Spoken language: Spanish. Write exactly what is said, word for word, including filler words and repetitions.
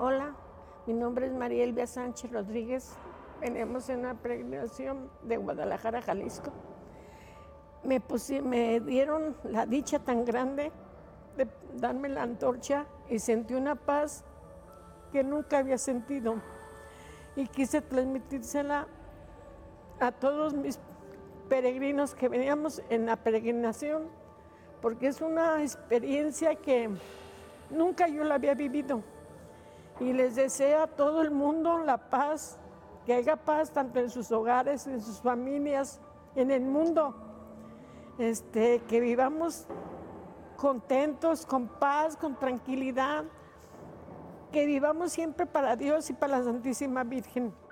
Hola, mi nombre es María Elvia Sánchez Rodríguez. Venimos en una peregrinación de Guadalajara, Jalisco. Me, pusi, me dieron la dicha tan grande de darme la antorcha y sentí una paz que nunca había sentido. Y quise transmitírsela a todos mis peregrinos que veníamos en la peregrinación, porque es una experiencia que nunca yo la había vivido. Y les deseo a todo el mundo la paz, que haya paz tanto en sus hogares, en sus familias, en el mundo. Este, que vivamos contentos, con paz, con tranquilidad, que vivamos siempre para Dios y para la Santísima Virgen.